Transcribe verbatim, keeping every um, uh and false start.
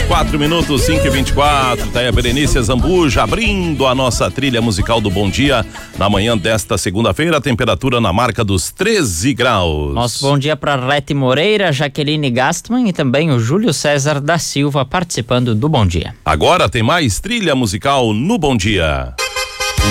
quatro minutos, cinco e vinte e quatro. Tá aí a Berenice Zambuja abrindo a nossa trilha musical do Bom Dia na manhã desta segunda-feira. A temperatura na marca dos treze graus. Nosso bom dia para Rete Moreira, Jaqueline Gastman e também o Júlio César da Silva participando do Bom Dia. Agora tem mais trilha musical no Bom Dia.